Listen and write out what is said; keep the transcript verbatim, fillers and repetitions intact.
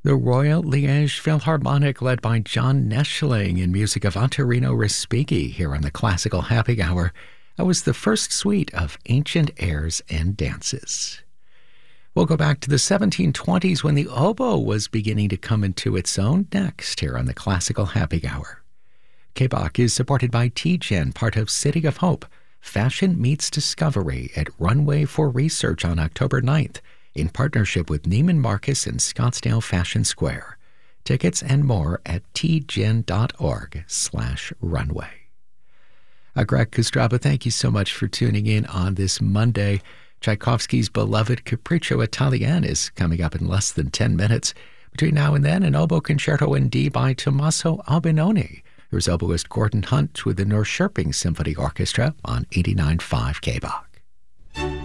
The Royal Liège Philharmonic, led by John Neschling, in music of Antonino Respighi, here on the Classical Happy Hour. That was the first suite of Ancient Airs and Dances. We'll go back to the seventeen twenties when the oboe was beginning to come into its own next, here on the Classical Happy Hour. K B O C is supported by T G E N, part of City of Hope. Fashion Meets Discovery at Runway for Research on October ninth, in partnership with Neiman Marcus and Scottsdale Fashion Square. Tickets and more at tgen.org slash runway. Uh, Greg Kostraba, thank you so much for tuning in on this Monday. Tchaikovsky's beloved Capriccio Italienne is coming up in less than ten minutes. Between now and then, an oboe concerto in D by Tommaso Albinoni. Here's oboist Gordon Hunt with the Norrköping Symphony Orchestra on eighty-nine point five K B O C.